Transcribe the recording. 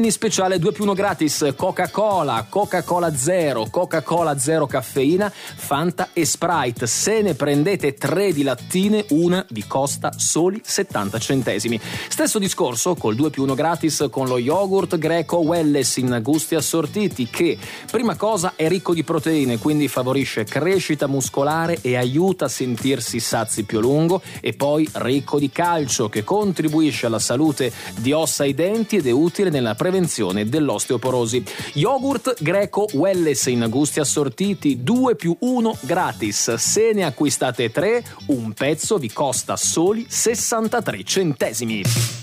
Speciale 2+1 gratis, Coca-Cola Zero, Coca-Cola Zero caffeina, Fanta e Sprite. Se ne prendete 3 di lattine, una vi costa soli 70 centesimi. Stesso discorso col 2+1 gratis con lo yogurt greco Welless in gusti assortiti, che prima cosa è ricco di proteine, quindi favorisce crescita muscolare e aiuta a sentirsi sazi più a lungo, e poi ricco di calcio, che contribuisce alla salute di ossa e denti ed è utile nella prevenzione dell'osteoporosi. Yogurt greco Welless in gusti assortiti, 2+1 gratis. Se ne acquistate 3, un pezzo vi costa soli 63 centesimi.